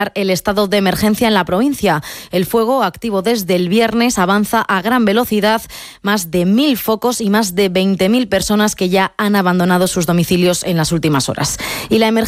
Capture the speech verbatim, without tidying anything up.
el estado de emergencia en la provincia. El fuego, activo desde el viernes, avanza a gran velocidad, más de mil focos y más de veinte mil personas que ya han abandonado sus domicilios en las últimas horas. Y la emergencia